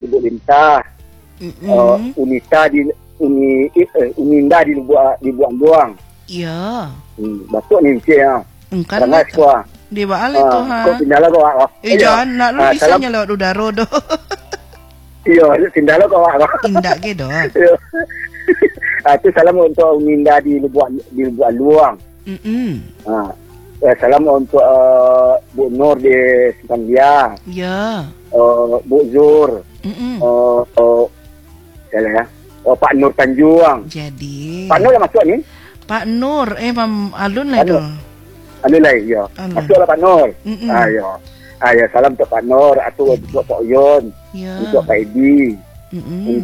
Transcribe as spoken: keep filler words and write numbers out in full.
Lubuk Lintah. Mm-mm. Uh, Unita di Uni eh, Uninda di Lubuk di Buang Buang. Ya. Hmm, batuk ni Encik ah. Engkan Rangai lah. sekolah. Di balik tu ha. Kau tinggal kau awak. Eh jangan nak lu isanya lewat udara doh. Iya, tinggal kau awak. Tindak ke doh. Ah, tu salam untuk Uninda di Lubuk di Lubuk Luang. Mm-mm. Ah. Eh, salam untuk uh, Bu Nur di Simpang Dia. Ya. Uh, Bu Zur. Mm-mm. Uh, uh, Yalah ya. Oh, Pak Nur Tanjuang. Jadi Pak Nur yang masuk ni? Pak Nur eh Mam Alun lah doh. Alun lah, ya. Alun. Masuklah Pak Nur. Mm-mm. Ah, ya. Ah, ya, salam untuk Pak Nur, atau untuk Pak Yon, Ya. untuk Pak Edi. Mm-mm.